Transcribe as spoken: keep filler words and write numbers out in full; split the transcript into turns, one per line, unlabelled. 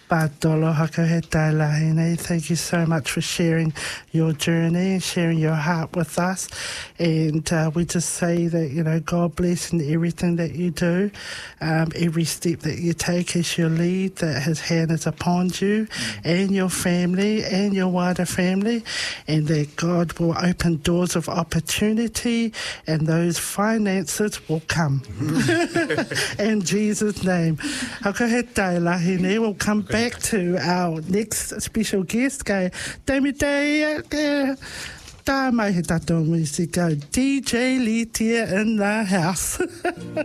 Pātolo hako he tai lahine. Thank you so much for sharing your journey and sharing your heart with us. And uh, we just say that, you know, God bless in everything that you do, um, every step that you take as you lead, that his hand is upon you mm. and your family and your wider family, and that God will open doors of opportunity and those finances will come. In Jesus' name. Hako he tai lahine. We'll come back back to our next special guest, kei Tamite, tā mai he tatou musika, D J Litia in the house.